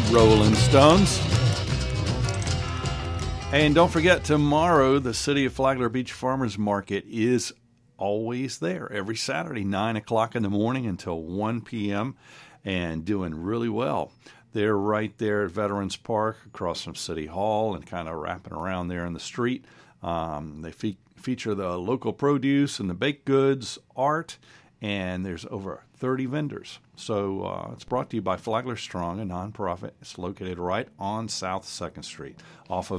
Rolling Stones. And don't forget, tomorrow, the City of Flagler Beach Farmers Market is always there every Saturday, 9 o'clock in the morning until 1 p.m., and doing really well. They're right there at Veterans Park across from City Hall and kind of wrapping around there in the street. They feature the local produce and the baked goods, art, and there's over 30 vendors. So it's brought to you by Flagler Strong, a nonprofit. It's located right on South 2nd Street off of